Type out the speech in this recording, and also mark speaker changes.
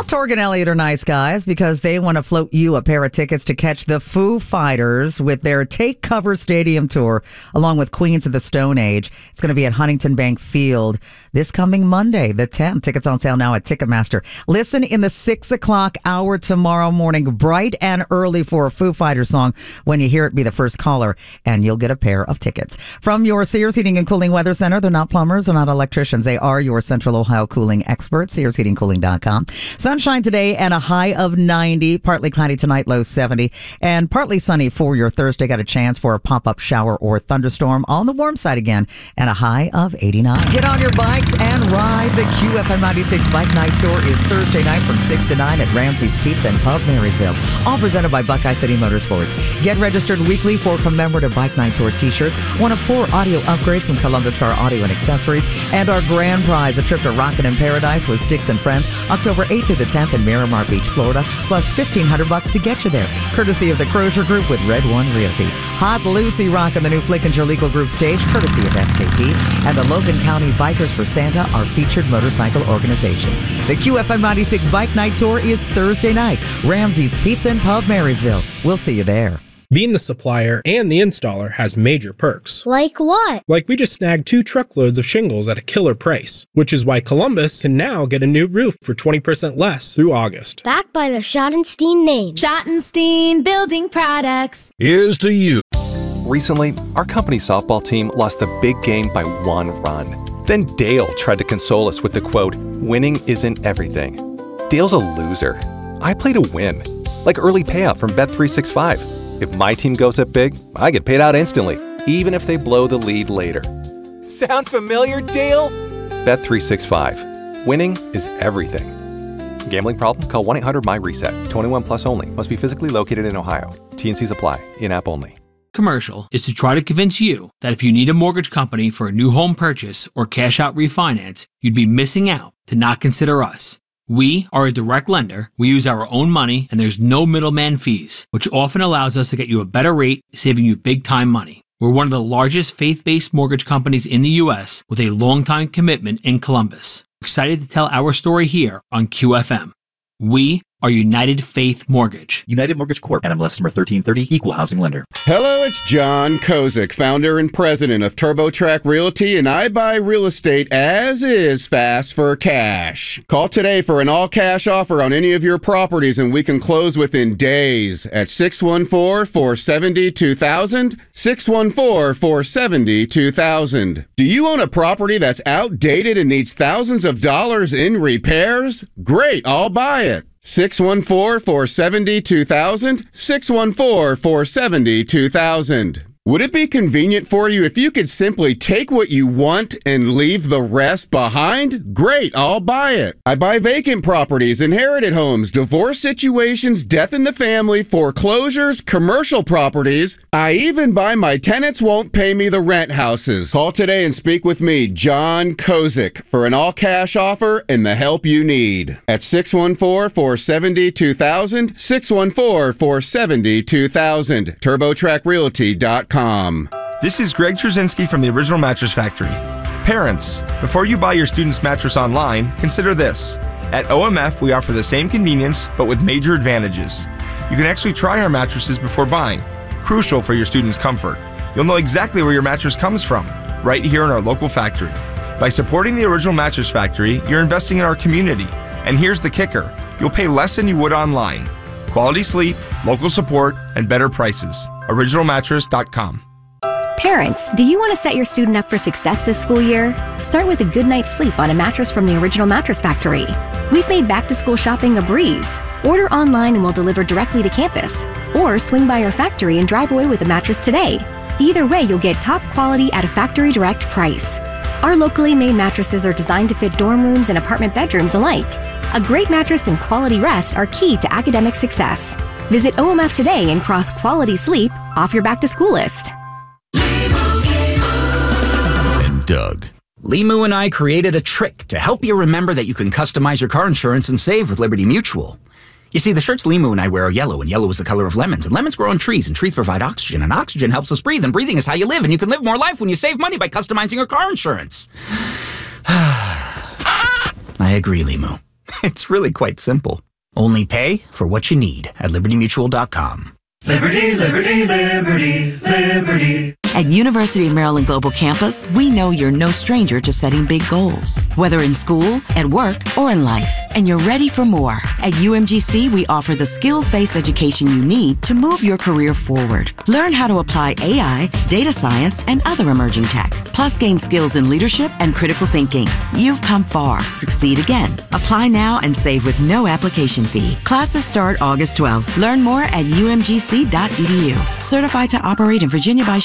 Speaker 1: Torg and Elliott are nice guys because they want to float you a pair of tickets to catch the Foo Fighters with their Take Cover Stadium tour, along with Queens of the Stone Age. It's going to be at Huntington Bank Field this coming Monday, the 10th. Tickets on sale now at Ticketmaster. Listen in the 6 o'clock hour tomorrow morning, bright and early, for a Foo Fighters song. When you hear it, be the first caller, and you'll get a pair of tickets. From your Sears Heating and Cooling Weather Center, they're not plumbers, they're not electricians. They are your Central Ohio cooling experts, SearsHeatingCooling.com. Sunshine today and a high of 90. Partly cloudy tonight, low 70. And partly sunny for your Thursday. Got a chance for a pop-up shower or thunderstorm on the warm side again, and a high of 89. Get on your bikes and ride. The QFM 96 Bike Night Tour is Thursday night from 6 to 9 at Ramsey's Pizza and Pub, Marysville. All presented by Buckeye City Motorsports. Get registered weekly for commemorative Bike Night Tour t-shirts, one of 4 audio upgrades from Columbus Car Audio and Accessories, and our grand prize, a trip to Rockin' in Paradise with Sticks and Friends, October 8th through the 10th in Miramar Beach, Florida, plus $1,500 to get you there. Courtesy of the Crozier Group with Red One Realty. Hot Lucy rocking the new Flickinger Legal Group stage, courtesy of SKP. And the Logan County Bikers for Santa, our featured motorcycle organization. The QFM 96 Bike Night Tour is Thursday night. Ramsey's Pizza and Pub, Marysville. We'll see you there.
Speaker 2: Being the supplier and the installer has major perks.
Speaker 3: Like what?
Speaker 2: Like we just snagged 2 truckloads of shingles at a killer price, which is why Columbus can now get a new roof for 20% less through August.
Speaker 3: Backed by the Schottenstein name.
Speaker 4: Schottenstein Building Products.
Speaker 5: Here's to you.
Speaker 6: Recently, our company softball team lost the big game by 1 run. Then Dale tried to console us with the quote, "Winning isn't everything." Dale's a loser. I play to win, like early payout from Bet365. If my team goes up big, I get paid out instantly, even if they blow the lead later. Sound familiar, Dale? Bet365. Winning is everything. Gambling problem? Call 1-800-MY-RESET. 21 plus only. Must be physically located in Ohio. T&Cs apply. In-app only.
Speaker 7: Commercial is to try to convince you that if you need a mortgage company for a new home purchase or cash out refinance, you'd be missing out to not consider us. We are a direct lender, we use our own money, and there's no middleman fees, which often allows us to get you a better rate, saving you big time money. We're one of the largest faith-based mortgage companies in the U.S. with a long-time commitment in Columbus. We're excited to tell our story here on QFM. We are United Faith Mortgage.
Speaker 8: United Mortgage Corp. NMLS number 1330, Equal Housing Lender.
Speaker 9: Hello, it's John Kozik, founder and president of TurboTrack Realty, and I buy real estate as is fast for cash. Call today for an all-cash offer on any of your properties, and we can close within days at 614-470-2000, 614-470-2000. Do you own a property that's outdated and needs thousands of dollars in repairs? Great, I'll buy it. 614-470-2000, 614-470-2000. Would it be convenient for you if you could simply take what you want and leave the rest behind? Great, I'll buy it. I buy vacant properties, inherited homes, divorce situations, death in the family, foreclosures, commercial properties. I even buy my tenants won't pay me the rent houses. Call today and speak with me, John Kozik, for an all-cash offer and the help you need. At 614-470-2000, 614-470-2000, TurboTrackRealty.com.
Speaker 10: This is Greg Trzynski from the Original Mattress Factory. Parents, before you buy your student's mattress online, consider this. At OMF, we offer the same convenience, but with major advantages. You can actually try our mattresses before buying, crucial for your student's comfort. You'll know exactly where your mattress comes from, right here in our local factory. By supporting the Original Mattress Factory, you're investing in our community. And here's the kicker. You'll pay less than you would online. Quality sleep, local support, and better prices. OriginalMattress.com.
Speaker 11: Parents, do you want to set your student up for success this school year? Start with a good night's sleep on a mattress from the Original Mattress Factory. We've made back-to-school shopping a breeze. Order online and we'll deliver directly to campus. Or swing by our factory and drive away with a mattress today. Either way, you'll get top quality at a factory direct price. Our locally made mattresses are designed to fit dorm rooms and apartment bedrooms alike. A great mattress and quality rest are key to academic success. Visit OMF today and cross quality sleep off your back-to-school list.
Speaker 5: And Doug.
Speaker 12: Limu and I created a trick to help you remember that you can customize your car insurance and save with Liberty Mutual. You see, the shirts Limu and I wear are yellow, and yellow is the color of lemons, and lemons grow on trees, and trees provide oxygen, and oxygen helps us breathe, and breathing is how you live, and you can live more life when you save money by customizing your car insurance. I agree, Limu. It's really quite simple. Only pay for what you need at LibertyMutual.com.
Speaker 13: Liberty, liberty, liberty, liberty.
Speaker 14: At University of Maryland Global Campus, we know you're no stranger to setting big goals, whether in school, at work, or in life, and you're ready for more. At UMGC, we offer the skills-based education you need to move your career forward. Learn how to apply AI, data science, and other emerging tech, plus gain skills in leadership and critical thinking. You've come far. Succeed again. Apply now and save with no application fee. Classes start August 12th. Learn more at umgc.edu. Certified to operate in Virginia by